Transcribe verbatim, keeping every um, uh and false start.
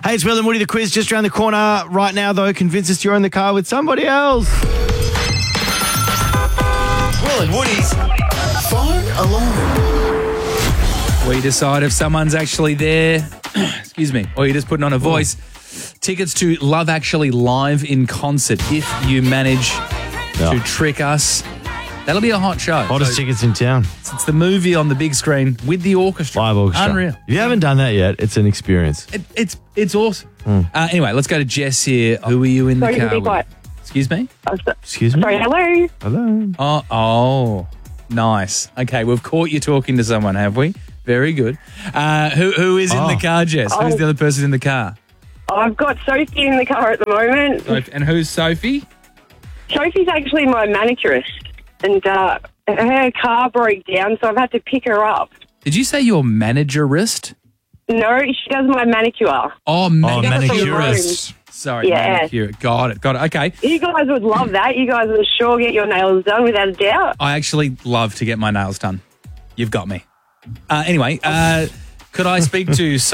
Hey, it's Will and Woody, the quiz just around the corner right now, though. Convince us you're in the car with somebody else. Will and Woody's Phone Alarm. We decide if someone's actually there, excuse me, or you're just putting on a voice. Tickets to Love Actually live in concert. If you manage Yeah. to trick us, that'll be a hot show. Hottest So tickets in town. it's the movie on the big screen with the orchestra. Live orchestra. Unreal. If you haven't done that yet, it's an experience. It, it's it's awesome. Uh, anyway, let's go to Jess here. Who are you in Sorry the to car be with? quiet. Excuse me? I'm so- Excuse me? Sorry, hello. Hello. Oh, oh, nice. Okay, we've caught you talking to someone, have we? Very good. Uh, who Who is in Oh. the car, Jess? Who's the other person in the car? I've got Sophie in the car at the moment. Sophie- And who's Sophie? Sophie's actually my manicurist, and uh, her car broke down, so I've had to pick her up. Did you say your managerist? No, she does my manicure. Oh, Oh, manicurist. manicurist. Sorry, Yeah. manicure. Got it, got it. Okay. You guys would love that. You guys would sure get your nails done without a doubt. I actually love to get my nails done. You've got me. Uh, anyway, uh, could I speak to